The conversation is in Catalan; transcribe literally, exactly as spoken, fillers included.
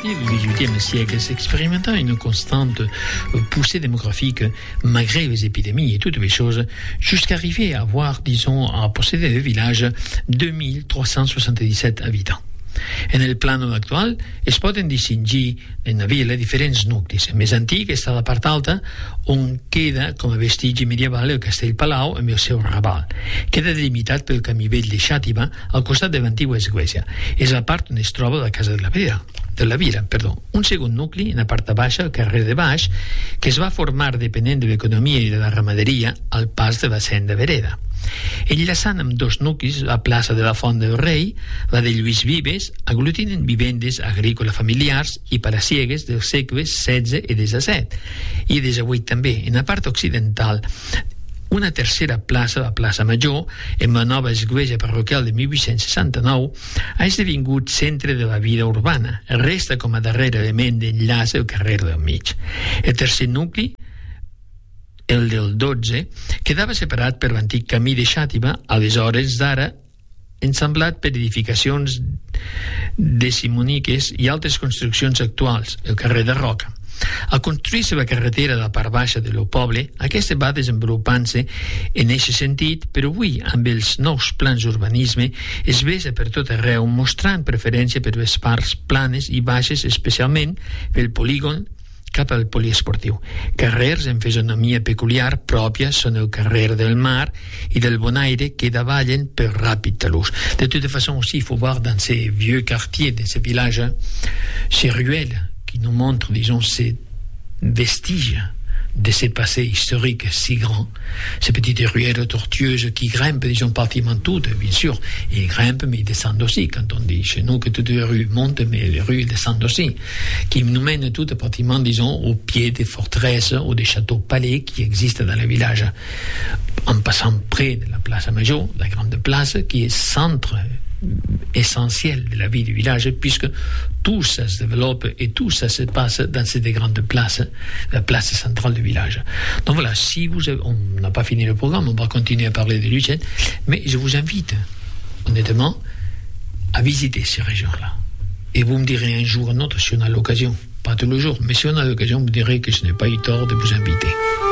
partir du dix-huitième siècle s'expérimentant une constante poussée démographique malgré les épidémies et toutes les choses, jusqu'à arriver à avoir, disons, à posséder le village deux mille trois cent soixante-dix-sept habitants. En el plànol actual es poden distingir en la vila diferents nuclis. El més antic està a la part alta, on queda com a vestigi medieval el castell Palau amb el seu raval. Queda delimitat pel camí vell de Xàtiva al costat de l'antiga església. És la part on es troba la casa de la vila. de la vila, perdó. Un segon nucli en la part baixa, el carrer de Baix, que es va formar depenent de l'economia i de la ramaderia al pas de la senda Vereda. Enllaçant amb dos nuclis, la plaça de la Font del Rei, la de Lluís Vives, aglutinen vivendes agrícoles familiars i palaciegues dels segles setze i disset, i disset també. En la part occidental, una tercera plaça, la plaça Major, en la nova església parroquial de mil vuit-cents seixanta-nou, ha esdevingut centre de la vida urbana. Resta com a darrer element d'enllaç el carrer del mig. El tercer nucli, el del dotze, quedava separat per l'antic camí de Xàtiva, aleshores d'ara ensamblat per edificacions decimoniques i altres construccions actuals, el carrer de Roca. Al construir-se la carretera de la part baixa del poble, aquesta va desenvolupant-se en aquest sentit, però avui, amb els nous plans d'urbanisme, es besa per tot arreu, mostrant preferència per les parts planes i baixes, especialment pel polígon cap al poliesportiu. Carrers en fisonomia peculiar pròpia són el carrer del Mar i del Bonaire que davallen per ràpid talús. De toute façon, aussi, il faut voir dans ces vieux quartiers, de ces villages, ces ruelles qui nous montrent, disons, ces vestiges de ces passés historiques si grands, ces petites ruelles tortueuses qui grimpent, disons, pratiquement toutes, bien sûr, ils grimpent, mais ils descendent aussi, quand on dit chez nous que toutes les rues montent, mais les rues descendent aussi, qui nous mènent toutes pratiquement, disons, au pied des forteresses ou des châteaux-palais qui existent dans le village, en passant près de la place Major, la grande place, qui est centre essentiel de la vie du village, puisque tout ça se développe et tout ça se passe dans cette grande place, la place centrale du village. Donc voilà, si vous avez, on n'a pas fini le programme, on va continuer à parler de Lucerne, mais je vous invite honnêtement à visiter ces régions-là. Et vous me direz un jour ou un autre si on a l'occasion, pas tous les jours, mais si on a l'occasion, vous me direz que je n'ai pas eu tort de vous inviter.